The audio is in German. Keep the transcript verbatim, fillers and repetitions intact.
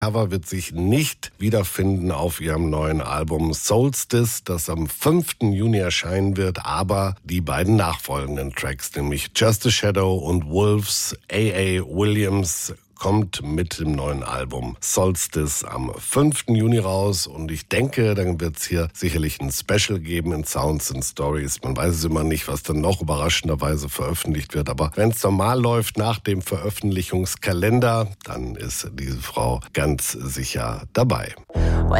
Cover wird sich nicht wiederfinden auf ihrem neuen Album Solstice, das am fünften Juni erscheinen wird, aber die beiden nachfolgenden Tracks, nämlich Just a Shadow und Wolves. A A. Williams kommt mit dem neuen Album Solstice am fünften Juni raus und ich denke, dann wird es hier sicherlich ein Special geben in Sounds and Stories. Man weiß es immer nicht, was dann noch überraschenderweise veröffentlicht wird, aber wenn es normal läuft nach dem Veröffentlichungskalender, dann ist diese Frau ganz sicher dabei. When